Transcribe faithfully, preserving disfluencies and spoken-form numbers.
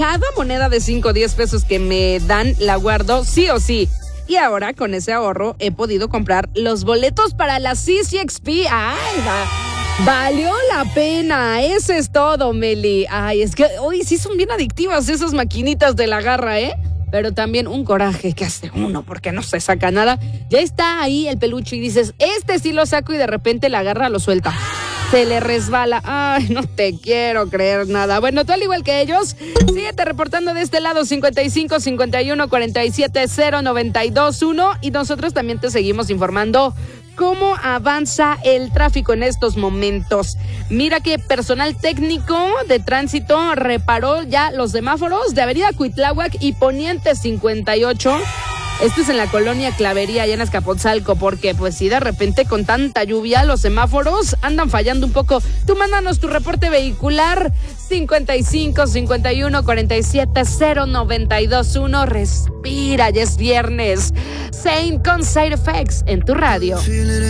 cada moneda de cinco o diez pesos que me dan la guardo sí o sí. Y ahora con ese ahorro he podido comprar los boletos para la C C X P. ¡Ay, va! Valió la pena! Eso es todo, Meli. Ay, es que hoy sí son bien adictivas esas maquinitas de la garra, ¿eh? Pero también un coraje que hace uno porque no se saca nada. Ya está ahí el peluche y dices, este sí lo saco, y de repente la garra lo suelta. Se le resbala. Ay, no te quiero creer nada. Bueno, tú al igual que ellos, síguete reportando de este lado cincuenta y cinco, cincuenta y uno, cuarenta y siete, cero, noventa y dos, uno, y nosotros también te seguimos informando cómo avanza el tráfico en estos momentos. Mira que personal técnico de tránsito reparó ya los semáforos de Avenida Cuitláhuac y Poniente cincuenta y ocho. Esto es en la colonia Clavería, allá en Azcapotzalco, porque pues si de repente con tanta lluvia los semáforos andan fallando un poco. Tú mándanos tu reporte vehicular cincuenta y cinco, cincuenta y uno, cuarenta y siete, cero, noventa y dos, uno. Respira, ya es viernes. Saint con Side Effects en tu radio.